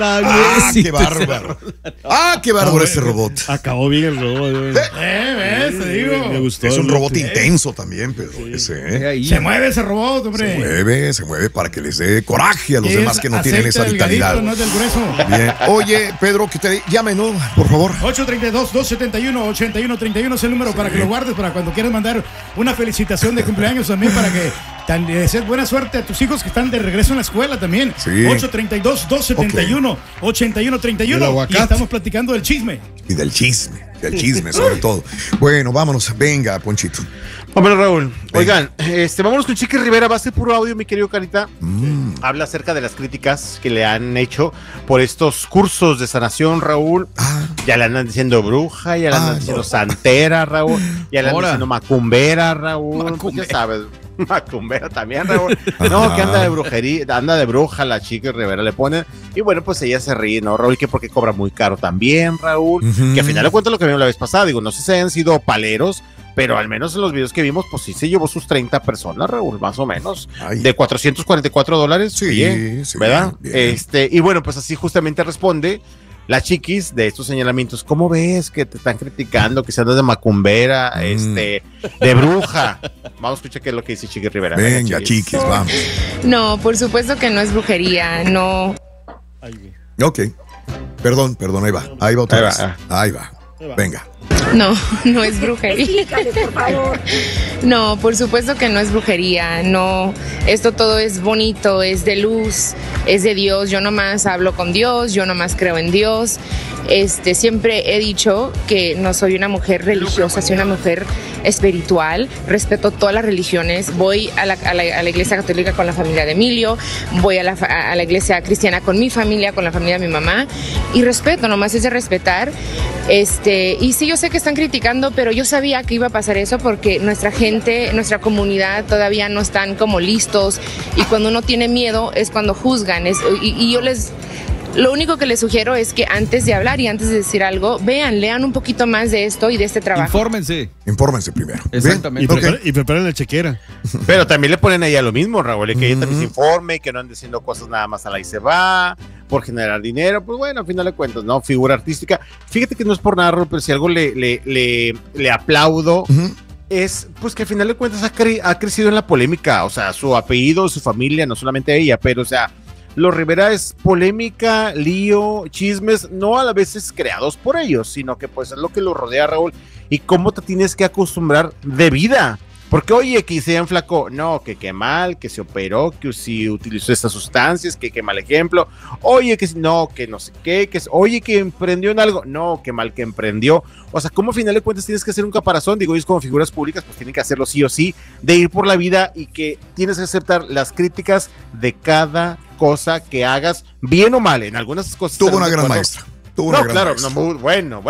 qué bárbaro. Qué bárbaro ese robot. Acabó bien el robot. ¿Ves? Te digo. Me gustó. Es un robot intenso también, pero Se mueve ese robot, hombre. Se mueve para que les dé coraje a los demás que no tienen esa vitalidad. No es del grueso. Bien. Oye, Pedro, que te llame, ¿no? Por favor. 832-271-8131 es el número para que lo guardes, para cuando quieras mandar una felicitación de cumpleaños también, para que desees buena suerte a tus hijos que están de regreso en la escuela también. Sí. 832-271-8131. Y estamos platicando del chisme. Y del chisme sobre todo. Bueno, vámonos. Venga, Ponchito. Vámonos, Raúl. Oigan, vámonos con Chiqui Rivera. Va a ser puro audio, mi querido Carita. Habla acerca de las críticas que le han hecho por estos cursos de sanación, Raúl. Ya le andan diciendo bruja, ya le andan diciendo santera, Raúl. Ya le andan diciendo macumbera, Raúl. Pues ya sabes. Macumbera también, Raúl. No, que anda de brujería, anda de bruja la Chiqui Rivera, le ponen. Y bueno, pues ella se ríe, ¿no, Raúl? Que porque cobra muy caro también, Raúl. Que al final de cuentas lo que vimos la vez pasada, digo, no sé si hayan sido paleros, pero al menos en los videos que vimos, pues sí se llevó sus 30 personas, Raúl, más o menos. De $444. Sí, oye, sí, ¿verdad? Bien. Y bueno, pues así justamente responde la Chiquis de estos señalamientos. ¿Cómo ves que te están criticando, que se andas de macumbera, de bruja? Vamos a escuchar qué es lo que dice Chiqui Rivera. Venga, Chiquis, vamos. No, por supuesto que no es brujería, no. Ok. Perdón, ahí va otra vez. Ahí va. Venga. No, no es brujería. Explícale, por favor. No, por supuesto que no es brujería. No, esto todo es bonito, es de luz, es de Dios. Yo nomás hablo con Dios, yo nomás creo en Dios. Siempre he dicho que no soy una mujer religiosa, soy una mujer espiritual. Respeto todas las religiones. Voy a la iglesia católica con la familia de Emilio, voy a la iglesia cristiana con mi familia, con la familia de mi mamá, y respeto, nomás es de respetar. Y sí, yo sé que están criticando, pero yo sabía que iba a pasar eso porque nuestra gente, nuestra comunidad todavía no están como listos, y cuando uno tiene miedo es cuando juzgan. Lo único que les sugiero es que antes de hablar y antes de decir algo, lean un poquito más de esto y de este trabajo. Infórmense primero. Exactamente. Y preparen la chequera. Pero también le ponen a ella lo mismo, Raúl, que ella también se informe, que no anden diciendo cosas nada más a la y se va, por generar dinero. Pues bueno, al final de cuentas, ¿no? Figura artística. Fíjate que no es por nada, Raúl, pero si algo le aplaudo, es pues que al final de cuentas ha crecido en la polémica. O sea, su apellido, su familia, no solamente ella, pero o sea, los Rivera es polémica, lío, chismes, no a la veces creados por ellos, sino que pues es lo que los rodea, Raúl, y cómo te tienes que acostumbrar de vida. Porque oye, que se flaco, no, que qué mal, que se operó, que si utilizó estas sustancias, que qué mal ejemplo, oye, que no, que no sé qué, oye, que emprendió en algo, no, qué mal que emprendió. O sea, como al final de cuentas tienes que hacer un caparazón, digo, ellos como figuras públicas pues tienen que hacerlo sí o sí, de ir por la vida, y que tienes que aceptar las críticas de cada cosa que hagas, bien o mal. En algunas cosas tuvo una gran maestra. Muy bueno.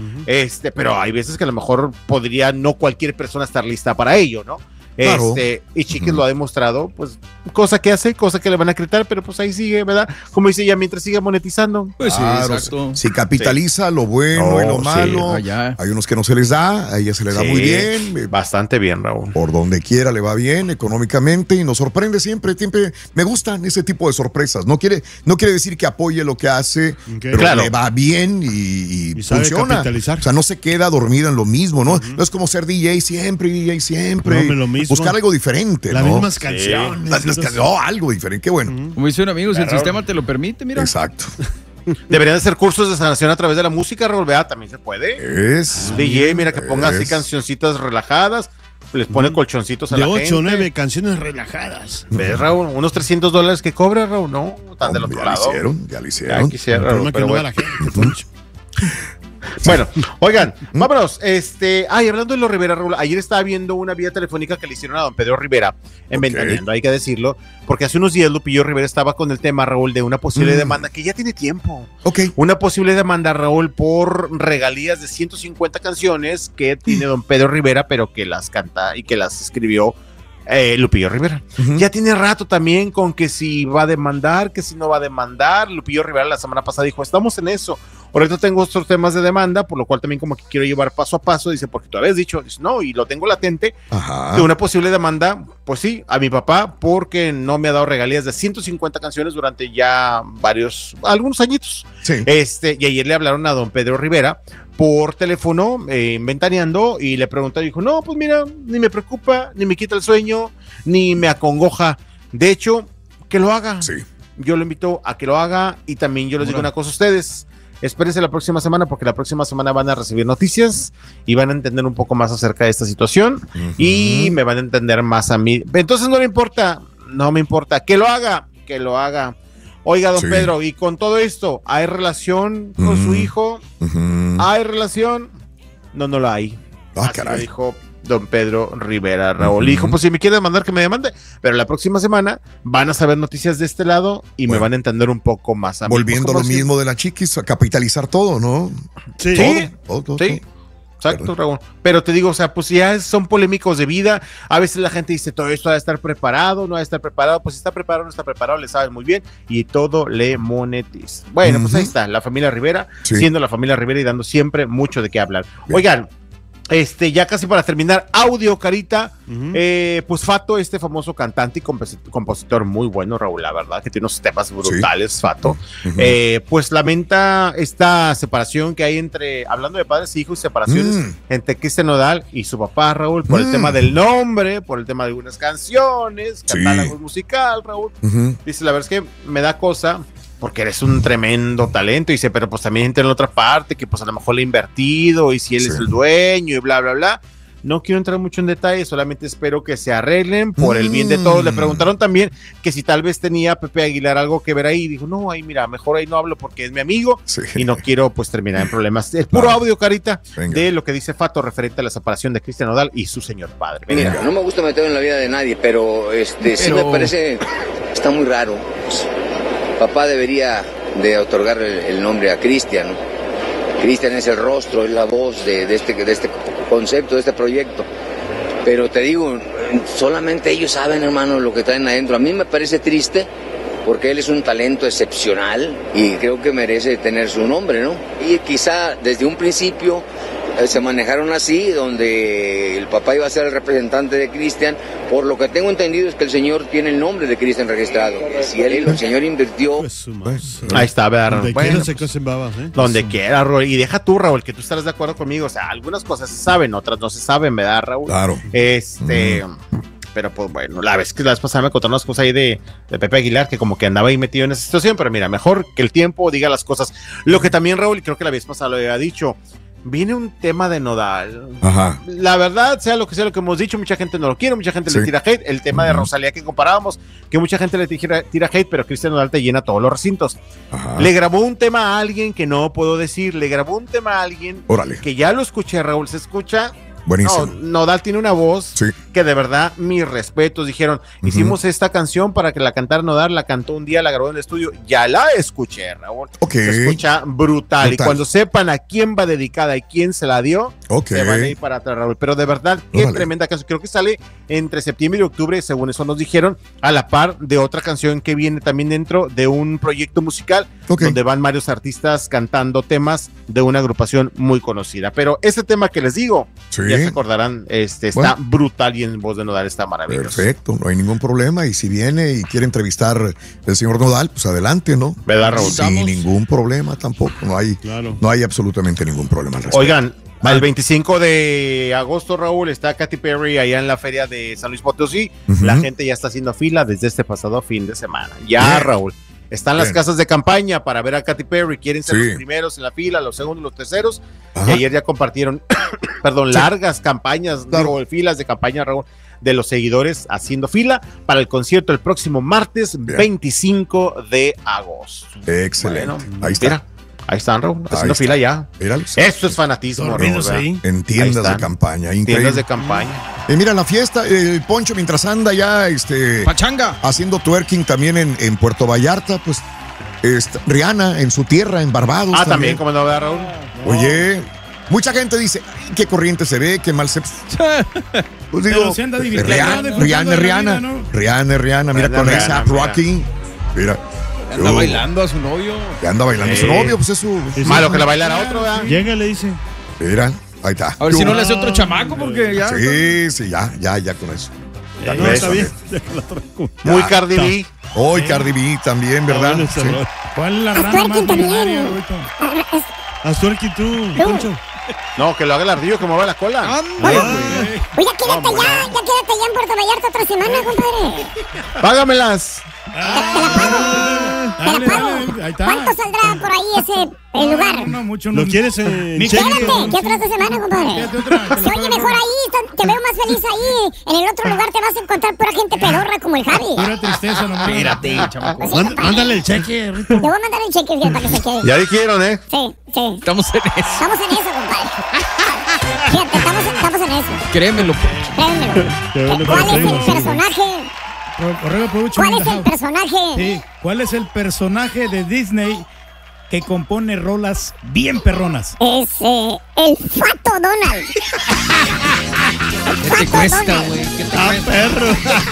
Pero hay veces que a lo mejor podría no cualquier persona estar lista para ello, ¿no? Claro. Y Chiquis lo ha demostrado, pues, cosa que hace, cosa que le van a criticar, pero pues ahí sigue, ¿verdad? Como dice ella, mientras siga monetizando. Pues claro, sí, exacto. Si capitaliza lo bueno y lo malo. Sí. Hay unos que no se les da, a ella se le da muy bien. Bastante bien, Raúl. Por donde quiera le va bien económicamente y nos sorprende siempre. Me gustan ese tipo de sorpresas. No quiere decir que apoye lo que hace, pero le va bien y funciona. O sea, no se queda dormida en lo mismo, ¿no? No es como ser DJ siempre. No, lo mismo. Buscar algo diferente, las ¿no? Mismas canciones. Algo diferente, qué bueno. Como dice un amigo, si el sistema te lo permite, mira. Exacto. Deberían hacer cursos de sanación a través de la música, Raúl, ¿verdad? También se puede. DJ, mira, que ponga así cancioncitas relajadas, les pone colchoncitos a la gente. De 8 o 9 canciones relajadas. ¿Ves, Raúl? Unos $300 que cobra, Raúl, ¿no? Tan del otro lado. Ya lo hicieron. Quisiera, Raúl, pero bueno. Bueno, oigan, vámonos. Hablando de los Rivera, Raúl, ayer estaba viendo una vía telefónica que le hicieron a don Pedro Rivera en Ventaneando, hay que decirlo, porque hace unos días Lupillo Rivera estaba con el tema, Raúl, de una posible demanda que ya tiene tiempo. Una posible demanda, Raúl, por regalías de 150 canciones que tiene don Pedro Rivera, pero que las canta y que las escribió Lupillo Rivera. Ya tiene rato también con que si va a demandar, que si no va a demandar. Lupillo Rivera la semana pasada dijo, estamos en eso. ahorita tengo otros temas de demanda, por lo cual también como que quiero llevar paso a paso, dice, porque tú habías dicho, dice, no, y lo tengo latente, de una posible demanda, pues sí, a mi papá, porque no me ha dado regalías de 150 canciones durante ya algunos añitos. Sí. Y ayer le hablaron a don Pedro Rivera por teléfono, ventaneando, y le preguntó, y dijo, no, pues mira, ni me preocupa, ni me quita el sueño, ni me acongoja. De hecho, que lo haga. Sí. Yo lo invito a que lo haga, y también yo les digo una cosa a ustedes. Espérense la próxima semana, porque la próxima semana van a recibir noticias y van a entender un poco más acerca de esta situación, y me van a entender más a mí. Entonces no me importa que lo haga. Oiga, don Pedro, y con todo esto, ¿hay relación con su hijo? ¿Hay relación? No la hay. Así lo dijo don Pedro Rivera, Raúl. Dijo, pues si me quiere demandar, que me demande, pero la próxima semana van a saber noticias de este lado y me van a entender un poco más a mí. Volviendo a lo mismo de la Chiquis, a capitalizar todo, ¿no? Sí. Todo. Exacto, Raúl. Pero te digo, o sea, pues ya son polémicos de vida. A veces la gente dice, todo esto ha de estar preparado, no ha de estar preparado. Pues si está preparado, no está preparado, le saben muy bien. Y todo le monetiza. Bueno, pues ahí está, la familia Rivera, siendo la familia Rivera y dando siempre mucho de qué hablar. Bien. Oigan, ya casi para terminar, audio, Carita, pues Fato, este famoso cantante y compositor muy bueno, Raúl, la verdad, que tiene unos temas brutales, Fato, pues lamenta esta separación que hay hablando de padres e hijos, separaciones entre Cristian Nodal y su papá, Raúl, por el tema del nombre, por el tema de algunas canciones, catálogo musical, Raúl. Dice, la verdad es que me da cosa, porque eres un tremendo talento, y dice, pero pues también entra en la otra parte, que pues a lo mejor le ha invertido, y si él es el dueño, y bla, bla, bla. No quiero entrar mucho en detalle, solamente espero que se arreglen por el bien de todos. Le preguntaron también que si tal vez tenía Pepe Aguilar algo que ver ahí, dijo, no, ahí mira, mejor ahí no hablo porque es mi amigo, y no quiero pues terminar en problemas. Es puro audio, Carita, de lo que dice Fato referente a la separación de Cristian Nodal y su señor padre. Mira, no me gusta meter en la vida de nadie, pero sí me parece, está muy raro. Papá debería de otorgar el nombre a Cristian, ¿no? Cristian es el rostro, es la voz de este concepto, de este proyecto. Pero te digo, solamente ellos saben, hermano, lo que traen adentro. A mí me parece triste porque él es un talento excepcional y creo que merece tener su nombre, ¿no? Y quizá desde un principio se manejaron así, donde el papá iba a ser el representante de Cristian. Por lo que tengo entendido es que el señor tiene el nombre de Cristian registrado. Si el señor invirtió... Ahí está, ¿verdad? Donde quiera se cosen babas, Donde quiera, Raúl. Y deja tú, Raúl, que tú estarás de acuerdo conmigo. O sea, algunas cosas se saben, otras no se saben, ¿verdad, Raúl? Claro. Pero pues bueno, la vez pasada me contaron unas cosas ahí de Pepe Aguilar, que como que andaba ahí metido en esa situación, pero mira, mejor que el tiempo diga las cosas. Lo que también, Raúl, y creo que la vez pasada lo había dicho, viene un tema de Nodal. La verdad, sea lo que hemos dicho, mucha gente no lo quiere, mucha gente le tira hate. El tema de Rosalía que comparábamos, que mucha gente le tira hate, pero Cristian Nodal te llena todos los recintos. Le grabó un tema a alguien que no puedo decir, que ya lo escuché, Raúl, se escucha. Buenísimo. Nodal tiene una voz que de verdad, mis respetos. Dijeron, hicimos esta canción para que la cantara Nodal, la cantó un día, la grabó en el estudio, ya la escuché, Raúl. Se escucha brutal. Y cuando sepan a quién va dedicada y quién se la dio, se van a ir para atrás, Raúl. Pero de verdad, qué tremenda canción. Creo que sale entre septiembre y octubre, según eso nos dijeron, a la par de otra canción que viene también dentro de un proyecto musical, donde van varios artistas cantando temas de una agrupación muy conocida. Pero ese tema que les digo, ya se acordarán, está brutal, y en voz de Nodal está maravilloso. Perfecto, no hay ningún problema. Y si viene y quiere entrevistar el señor Nodal, pues adelante, ¿no? ¿Verdad, Raúl? Sin ningún problema tampoco. No hay absolutamente ningún problema al respecto. Oigan, el 25 de agosto, Raúl, está Katy Perry allá en la feria de San Luis Potosí. La gente ya está haciendo fila desde este pasado fin de semana. Raúl. Están las casas de campaña para ver a Katy Perry. Quieren ser los primeros en la fila, los segundos, los terceros. Y ayer ya compartieron, largas campañas, filas de campaña, Raúl, de los seguidores haciendo fila para el concierto el próximo martes 25 de agosto. Excelente. Bueno, ahí está. Mira, ahí están, Raúl, haciendo fila ya. Míralos. Esto es fanatismo, Raúl. En tiendas de campaña. Tiendas de campaña. Y mira la fiesta, el Poncho mientras anda ya pachanga, haciendo twerking también en Puerto Vallarta, pues Rihanna en su tierra, en Barbados. También, como no ve, Raúl. Oye, mucha gente dice, qué corriente se ve, qué mal se... Pues digo, Rihanna, mira con esa rocking, mira. Anda bailando a su novio. Que anda bailando a su novio, pues eso. Es malo que la bailara otro, ¿verdad? Llega, le dice. Mira, ahí está. A ver si no le hace otro chamaco, porque ya. Sí, ya con eso. No, está bien. Muy Cardi B. Hoy Cardi B también, ¿verdad? Sí. ¿Cuál es la rana más millonaria, Haz twerking tú, Poncho. No, que lo haga el ardillo, que mueva la cola. Oye, quédate ya en Puerto Vallarta otra semana, compadre. Págamelas. Te la pago. Ahí está. ¿Cuánto saldrá por ahí el lugar? No, mucho ¿Lo quieres en cheque? Espérate, ¿qué otra semana, compadre? Se oye mejor ahí, te veo más feliz ahí. En el otro lugar te vas a encontrar pura gente pedorra como el Javi. Pura tristeza nomás. Espérate, chamaco. Mándale el cheque, Rito. Te voy a mandar el cheque, fíjate, para que se quede. Ya dijeron, ¿eh? Sí. Estamos en eso. Estamos en eso, compadre. Fíjate, estamos en eso. Créemelo. ¿Cuál es el personaje? ¿Cuál es el personaje? Sí, ¿cuál es el personaje de Disney que compone rolas bien perronas? Es el Fato Donald. ¿Qué te cuesta, güey? ¿Qué te cuesta? Perro.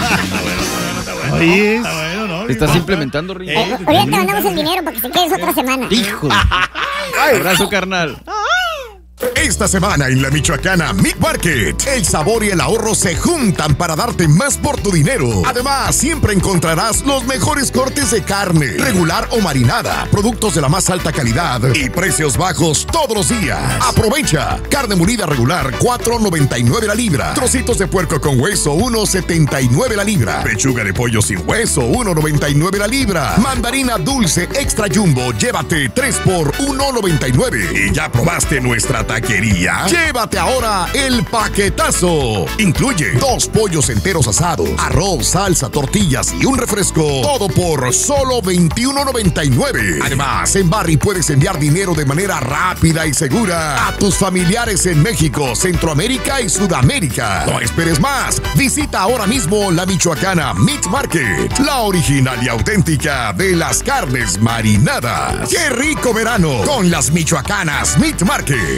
Oye, ¿Estás implementando, Rico? Ahorita te mandamos el dinero para que te quedes otra semana. Hijo. Abrazo, carnal. Esta semana en la Michoacana Meat Market, el sabor y el ahorro se juntan para darte más por tu dinero. Además, siempre encontrarás los mejores cortes de carne, regular o marinada, productos de la más alta calidad y precios bajos todos los días. Aprovecha. Carne molida regular, $4.99 la libra. Trocitos de puerco con hueso, $1.79 la libra. Pechuga de pollo sin hueso, $1.99 la libra. Mandarina dulce extra jumbo, llévate 3 por $1.99. Y ya probaste nuestra taquería. Llévate ahora el paquetazo. Incluye 2 pollos enteros asados, arroz, salsa, tortillas y un refresco. Todo por solo $21.99. Además, en Barry puedes enviar dinero de manera rápida y segura a tus familiares en México, Centroamérica y Sudamérica. No esperes más. Visita ahora mismo la Michoacana Meat Market, la original y auténtica de las carnes marinadas. ¡Qué rico verano con las Michoacanas Meat Market!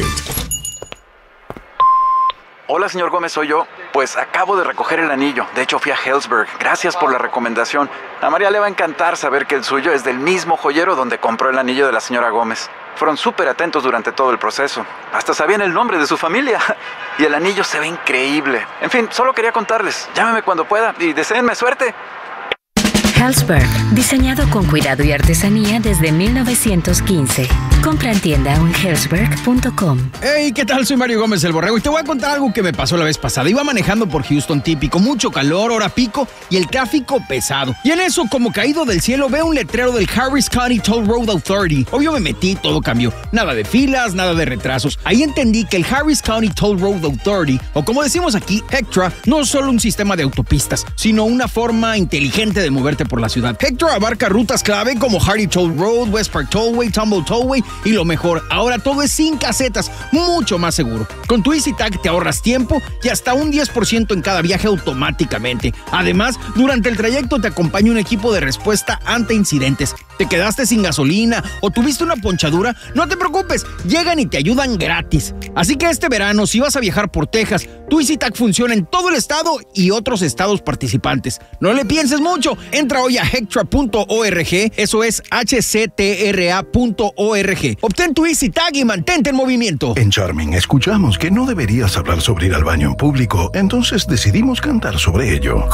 Hola, señor Gómez, soy yo. Pues acabo de recoger el anillo. De hecho, fui a Helzberg. Gracias por la recomendación. A María le va a encantar saber que el suyo es del mismo joyero donde compró el anillo de la señora Gómez. Fueron súper atentos durante todo el proceso. Hasta sabían el nombre de su familia. Y el anillo se ve increíble. En fin, solo quería contarles. Llámeme cuando pueda y deséenme suerte. Helzberg, diseñado con cuidado y artesanía desde 1915. Compra en tienda o en helzberg.com. Hey, ¿qué tal? Soy Mario Gómez, el Borrego, y te voy a contar algo que me pasó la vez pasada. Iba manejando por Houston típico, mucho calor, hora pico y el tráfico pesado. Y en eso, como caído del cielo, veo un letrero del Harris County Toll Road Authority. Obvio me metí, todo cambió. Nada de filas, nada de retrasos. Ahí entendí que el Harris County Toll Road Authority, o como decimos aquí, HECTRA, no es solo un sistema de autopistas, sino una forma inteligente de moverte por la ciudad. HECTRA abarca rutas clave como Hardy Toll Road, West Park Tollway, Tumble Tollway y lo mejor, ahora todo es sin casetas, mucho más seguro. Con tu EasyTag te ahorras tiempo y hasta un 10% en cada viaje automáticamente. Además, durante el trayecto te acompaña un equipo de respuesta ante incidentes. ¿Te quedaste sin gasolina o tuviste una ponchadura? No te preocupes, llegan y te ayudan gratis. Así que este verano, si vas a viajar por Texas, tu EasyTag funciona en todo el estado y otros estados participantes. No le pienses mucho, entra hoy a hectra.org, eso es hctra.org. Obtén tu EasyTag y mantente en movimiento. En Charming escuchamos que no deberías hablar sobre ir al baño en público, entonces decidimos cantar sobre ello.